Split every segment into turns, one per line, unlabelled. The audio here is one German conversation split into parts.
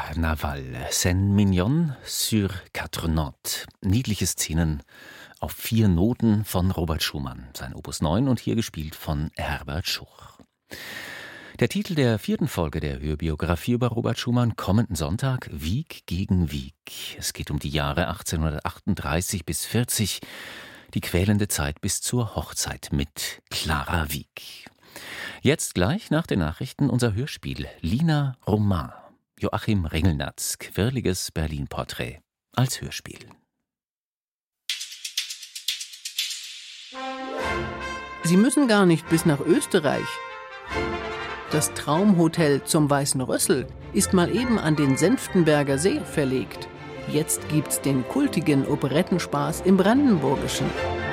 Karneval. Scène mignonne sur quatre notes. Niedliche Szenen auf 4 Noten von Robert Schumann. Sein Opus 9 und hier gespielt von Herbert Schuch. Der Titel der 4. Folge der Hörbiografie über Robert Schumann kommenden Sonntag: Wieg gegen Wieg. Es geht um die Jahre 1838 bis 40, die quälende Zeit bis zur Hochzeit mit Clara Wieck. Jetzt gleich nach den Nachrichten unser Hörspiel Lina Roman. Joachim Ringelnatz, quirliges Berlin-Porträt als Hörspiel.
Sie müssen gar nicht bis nach Österreich. Das Traumhotel zum Weißen Rössel ist mal eben an den Senftenberger See verlegt. Jetzt gibt's den kultigen Operettenspaß im Brandenburgischen.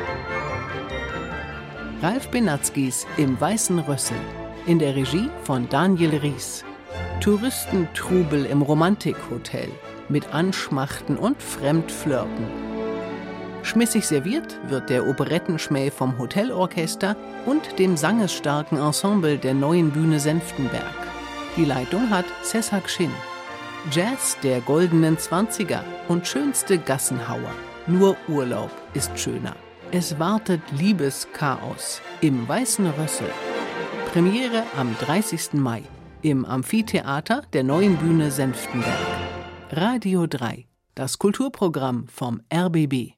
Ralf Benatzkis im Weißen Rössel. In der Regie von Daniel Ries. Touristentrubel im Romantikhotel. Mit Anschmachten und Fremdflirten. Schmissig serviert wird der Operettenschmäh vom Hotelorchester und dem sangesstarken Ensemble der Neuen Bühne Senftenberg. Die Leitung hat Cesar Gschin. Jazz der goldenen 20er und schönste Gassenhauer. Nur Urlaub ist schöner. Es wartet Liebeschaos im Weißen Rössel. Premiere am 30. Mai im Amphitheater der Neuen Bühne Senftenberg. Radio 3, das Kulturprogramm vom RBB.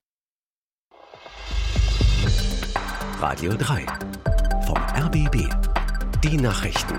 Radio 3 vom RBB. Die Nachrichten.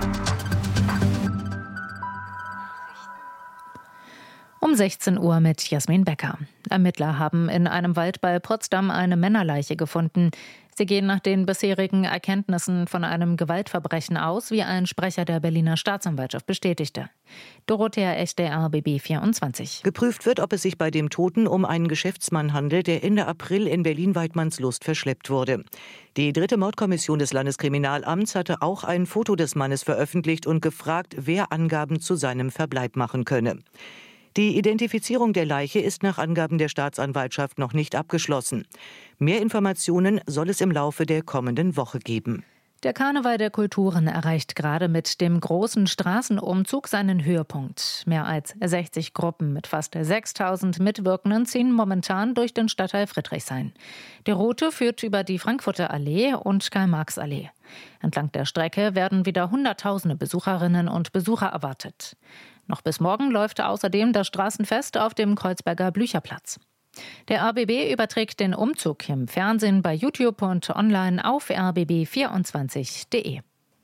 Um 16 Uhr mit Jasmin Becker. Ermittler haben in einem Wald bei Potsdam eine Männerleiche gefunden. Sie gehen nach den bisherigen Erkenntnissen von einem Gewaltverbrechen aus, wie ein Sprecher der Berliner Staatsanwaltschaft bestätigte. Dorothea Echte, RBB 24.
Geprüft wird, ob es sich bei dem Toten um einen Geschäftsmann handelt, der Ende April in Berlin-Waidmannslust verschleppt wurde. Die 3. Mordkommission des Landeskriminalamts hatte auch ein Foto des Mannes veröffentlicht und gefragt, wer Angaben zu seinem Verbleib machen könne. Die Identifizierung der Leiche ist nach Angaben der Staatsanwaltschaft noch nicht abgeschlossen. Mehr Informationen soll es im Laufe der kommenden Woche geben.
Der Karneval der Kulturen erreicht gerade mit dem großen Straßenumzug seinen Höhepunkt. Mehr als 60 Gruppen mit fast 6.000 Mitwirkenden ziehen momentan durch den Stadtteil Friedrichshain. Die Route führt über die Frankfurter Allee und Karl-Marx-Allee. Entlang der Strecke werden wieder Hunderttausende Besucherinnen und Besucher erwartet. Noch bis morgen läuft außerdem das Straßenfest auf dem Kreuzberger Blücherplatz. Der RBB überträgt den Umzug im Fernsehen, bei YouTube und online auf rbb24.de.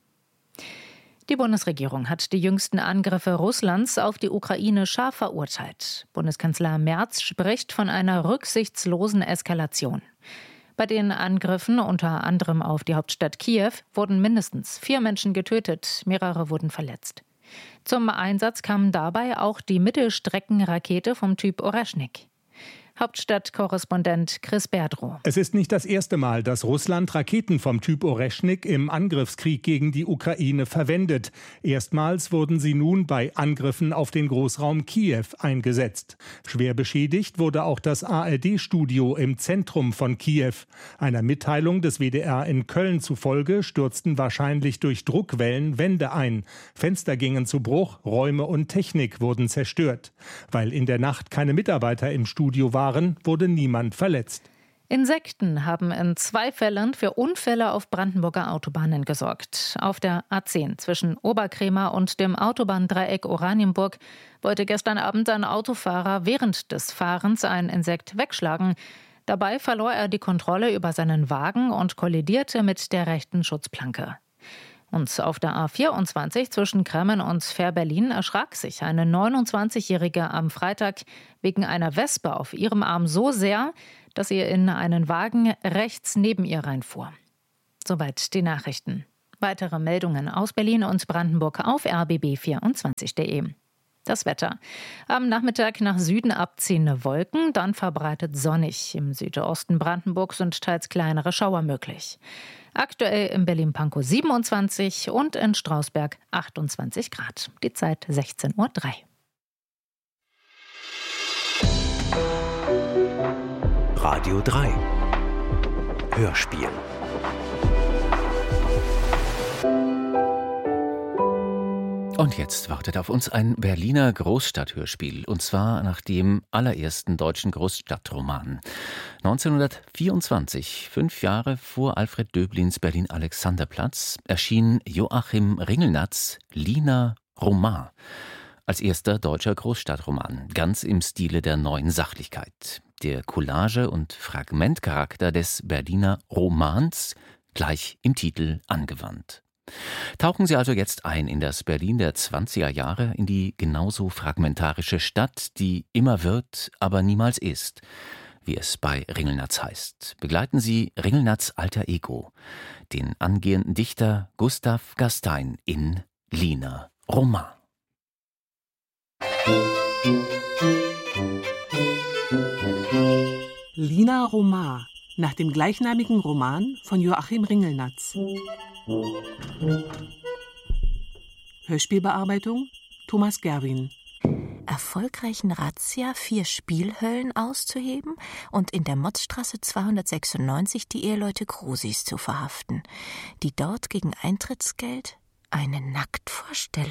Die Bundesregierung hat die jüngsten Angriffe Russlands auf die Ukraine scharf verurteilt. Bundeskanzler Merz spricht von einer rücksichtslosen Eskalation. Bei den Angriffen, unter anderem auf die Hauptstadt Kiew, wurden mindestens 4 Menschen getötet, mehrere wurden verletzt. Zum Einsatz kam dabei auch die Mittelstreckenrakete vom Typ Oreschnik. Hauptstadtkorrespondent Chris Berdrow.
Es ist nicht das erste Mal, dass Russland Raketen vom Typ Oreschnik im Angriffskrieg gegen die Ukraine verwendet. Erstmals wurden sie nun bei Angriffen auf den Großraum Kiew eingesetzt. Schwer beschädigt wurde auch das ARD-Studio im Zentrum von Kiew. Einer Mitteilung des WDR in Köln zufolge stürzten wahrscheinlich durch Druckwellen Wände ein. Fenster gingen zu Bruch, Räume und Technik wurden zerstört. Weil in der Nacht keine Mitarbeiter im Studio waren, wurde niemand verletzt.
Insekten haben in 2 Fällen für Unfälle auf Brandenburger Autobahnen gesorgt. Auf der A10 zwischen Oberkremer und dem Autobahndreieck Oranienburg wollte gestern Abend ein Autofahrer während des Fahrens ein Insekt wegschlagen. Dabei verlor er die Kontrolle über seinen Wagen und kollidierte mit der rechten Schutzplanke. Und auf der A24 zwischen Kremmen und Fährberlin erschrak sich eine 29-Jährige am Freitag wegen einer Wespe auf ihrem Arm so sehr, dass sie in einen Wagen rechts neben ihr reinfuhr. Soweit die Nachrichten. Weitere Meldungen aus Berlin und Brandenburg auf rbb24.de. Das Wetter. Am Nachmittag nach Süden abziehende Wolken, dann verbreitet sonnig. Im Südosten Brandenburgs sind teils kleinere Schauer möglich. Aktuell in Berlin-Pankow 27 und in Strausberg 28 Grad. Die Zeit 16:03 Uhr.
Radio 3 Hörspiel.
Und jetzt wartet auf uns ein Berliner Großstadthörspiel, und zwar nach dem allerersten deutschen Großstadtroman. 1924, 5 Jahre vor Alfred Döblins Berlin-Alexanderplatz, erschien Joachim Ringelnatz' Lina Roman als erster deutscher Großstadtroman, ganz im Stile der neuen Sachlichkeit. Der Collage- und Fragmentcharakter des Berliner Romans gleich im Titel angewandt. Tauchen Sie also jetzt ein in das Berlin der 20er Jahre, in die genauso fragmentarische Stadt, die immer wird, aber niemals ist, wie es bei Ringelnatz heißt. Begleiten Sie Ringelnatz' alter Ego, den angehenden Dichter Gustav Gastein in Lina Roman.
Lina Roman, nach dem gleichnamigen Roman von Joachim Ringelnatz. Hörspielbearbeitung Thomas Gerwin.
Erfolgreichen Razzia 4 Spielhöllen auszuheben und in der Motzstraße 296 die Eheleute Krusis zu verhaften, die dort gegen Eintrittsgeld eine Nacktvorstellung